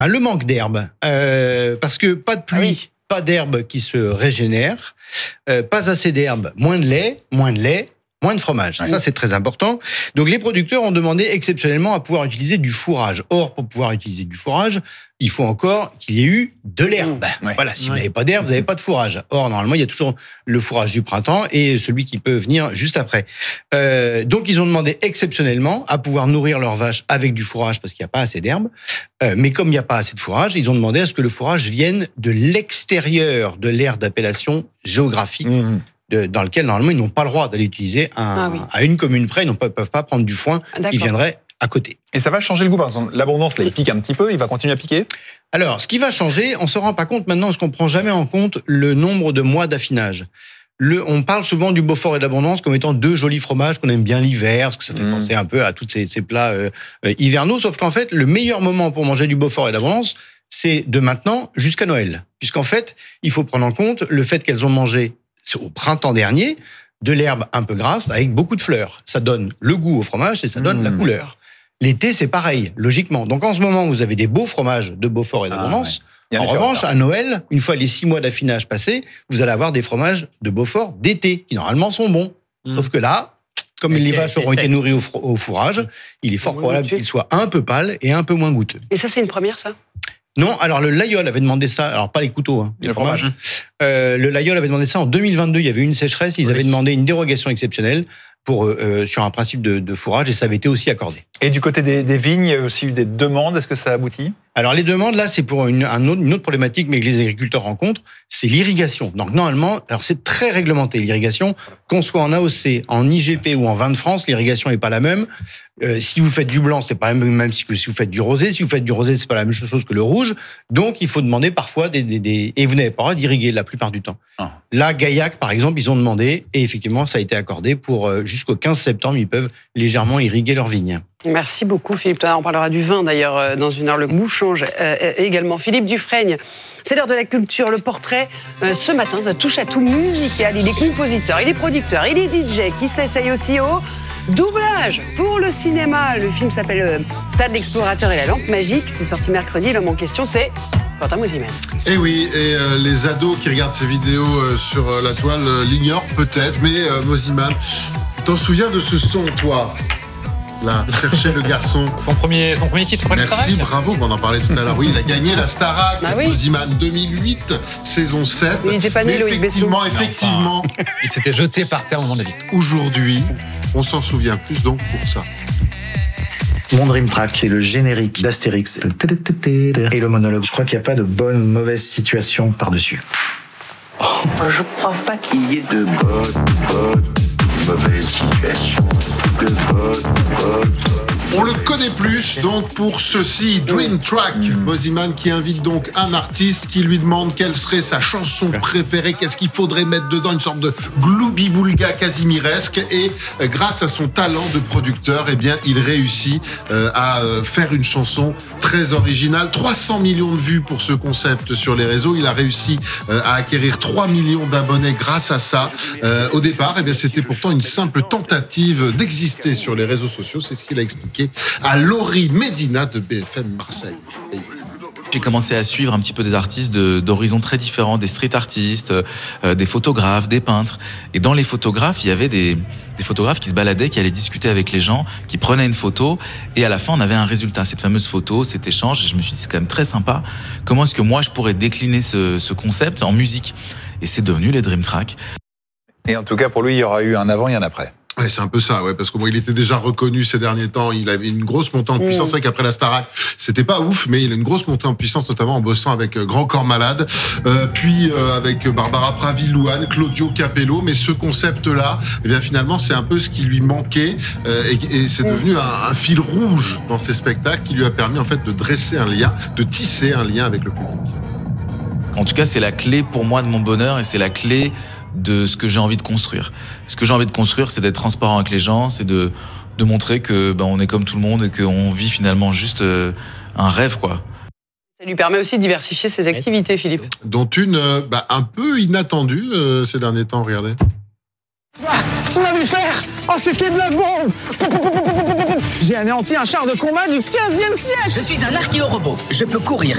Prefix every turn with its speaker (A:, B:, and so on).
A: Le manque d'herbe, parce que pas de pluie, pas d'herbe qui se régénère, pas assez d'herbe, moins de lait, moins de fromage. Ça, c'est très important. Donc, les producteurs ont demandé exceptionnellement à pouvoir utiliser du fourrage. Or, pour pouvoir utiliser du fourrage, il faut encore qu'il y ait eu de l'herbe. Voilà, si vous n'avez pas d'herbe, vous n'avez pas de fourrage. Or, normalement, il y a toujours le fourrage du printemps et celui qui peut venir juste après. Donc, ils ont demandé exceptionnellement à pouvoir nourrir leurs vaches avec du fourrage parce qu'il n'y a pas assez d'herbe. Mais comme il n'y a pas assez de fourrage, ils ont demandé à ce que le fourrage vienne de l'extérieur de l'aire d'appellation géographique. Dans lequel, normalement, ils n'ont pas le droit d'aller utiliser à une commune près. Ils ne peuvent pas prendre du foin qui viendrait à côté.
B: Et ça va changer le goût, par exemple. L'abondance, là, il pique un petit peu, il va continuer à piquer?
A: Alors, ce qui va changer, on ne se rend pas compte maintenant, parce qu'on ne prend jamais en compte le nombre de mois d'affinage. On parle souvent du Beaufort et de l'Abondance comme étant deux jolis fromages qu'on aime bien l'hiver, parce que ça fait penser un peu à tous ces plats hivernaux. Sauf qu'en fait, le meilleur moment pour manger du Beaufort et de l'Abondance, c'est de maintenant jusqu'à Noël. Puisqu'en fait, il faut prendre en compte le fait qu'elles ont mangé au printemps dernier, de l'herbe un peu grasse avec beaucoup de fleurs. Ça donne le goût au fromage et ça donne la couleur. L'été, c'est pareil, logiquement. Donc en ce moment, vous avez des beaux fromages de Beaufort et d'Abondance. En revanche, à Noël, une fois les 6 mois d'affinage passés, vous allez avoir des fromages de Beaufort d'été, qui normalement sont bons. Sauf que là, comme les vaches auront été nourries au fourrage, il est fort probable qu'ils soient un peu pâles et un peu moins goûteux.
C: Et ça, c'est une première, ça ?
A: Non, alors le Laïol avait demandé ça, alors pas les couteaux, les fromages. Le Laïol avait demandé ça en 2022, il y avait eu une sécheresse, ils avaient demandé une dérogation exceptionnelle sur un principe de fourrage et ça avait été aussi accordé.
B: Et du côté des vignes, il y a aussi eu des demandes, est-ce que ça aboutit?
A: Alors les demandes, là, c'est pour une autre problématique, mais que les agriculteurs rencontrent, c'est l'irrigation. Donc normalement, alors c'est très réglementé, l'irrigation, qu'on soit en AOC, en IGP ou en vin de France, l'irrigation n'est pas la même. Si vous faites du blanc, c'est pas même si vous faites du rosé. Si vous faites du rosé, c'est pas la même chose que le rouge. Donc il faut demander parfois et vous n'avez pas le droit d'irriguer la plupart du temps. Là, Gaillac, par exemple, ils ont demandé, et effectivement, ça a été accordé pour jusqu'au 15 septembre, ils peuvent légèrement irriguer leurs vignes.
C: Merci beaucoup, Philippe. On parlera du vin, d'ailleurs, dans une heure. Le goût change également. Philippe Dufrègne, c'est l'heure de la culture. Le portrait, ce matin, d'un touche-à-tout musical. Il est compositeur, il est producteur, il est DJ, qui s'essaye aussi au doublage pour le cinéma. Le film s'appelle Tad l'explorateur et la lampe magique. C'est sorti mercredi. L'homme en question, c'est Quentin Mosimann.
D: Et oui, et les ados qui regardent ces vidéos sur la toile l'ignorent peut-être, mais Mosimann, t'en souviens de ce son, toi ? Là, chercher le garçon.
B: Son premier titre après le Starac.
D: Merci, bravo, on en parlait tout à l'heure. Oui, il a gagné la Starac, Mosimann 2008, saison 7.
C: Il n'était pas né, Loïc Besson.
D: Effectivement.
E: Il s'était jeté par terre au moment de la victoire.
D: Aujourd'hui, on s'en souvient plus donc pour ça.
F: Mon Dream Track, c'est le générique d'Astérix et le monologue. Je crois qu'il n'y a pas de bonne, mauvaise situation par-dessus.
G: Je crois pas qu'il y ait de bonne, mauvaise situation.
D: On le connaît plus donc pour ceci, Dream Track. Mosimann qui invite donc un artiste qui lui demande quelle serait sa chanson préférée, qu'est-ce qu'il faudrait mettre dedans, une sorte de gloubi-boulga casimiresque. Et grâce à son talent de producteur, eh bien, il réussit à faire une chanson très originale. 300 millions de vues pour ce concept sur les réseaux. Il a réussi à acquérir 3 millions d'abonnés grâce à ça. Au départ, eh bien, c'était pourtant une simple tentative d'exister sur les réseaux sociaux. C'est ce qu'il a expliqué à Laurie Médina de BFM Marseille.
H: J'ai commencé à suivre un petit peu des artistes d'horizons très différents, des street artistes, des photographes, des peintres. Et dans les photographes, il y avait des photographes qui se baladaient, qui allaient discuter avec les gens, qui prenaient une photo, et à la fin, on avait un résultat. Cette fameuse photo, cet échange, et je me suis dit, c'est quand même très sympa. Comment est-ce que moi, je pourrais décliner ce concept en musique? Et c'est devenu les Dream Track.
B: Et en tout cas, pour lui, il y aura eu un avant et un après.
D: Ouais, c'est un peu ça, parce que il était déjà reconnu ces derniers temps. Il avait une grosse montée en puissance. C'est vrai qu'après la Starac, c'était pas ouf, mais il a une grosse montée en puissance, notamment en bossant avec Grand Corps Malade, puis avec Barbara Pravi-Louane, Claudio Capello. Mais ce concept-là, eh bien finalement, c'est un peu ce qui lui manquait, et c'est devenu un fil rouge dans ses spectacles qui lui a permis en fait de dresser un lien, de tisser un lien avec le public.
H: En tout cas, c'est la clé pour moi de mon bonheur, et c'est la clé de ce que j'ai envie de construire. Ce que j'ai envie de construire, c'est d'être transparent avec les gens, c'est de montrer que on est comme tout le monde et qu'on vit finalement juste un rêve, quoi.
C: Ça lui permet aussi de diversifier ses activités, Philippe.
D: Dont une un peu inattendue ces derniers temps, regardez.
I: Tu m'as vu faire? Oh, c'était de la bombe! J'ai anéanti un char de combat du 15e siècle!
J: Je suis un archéorobot. Je peux courir,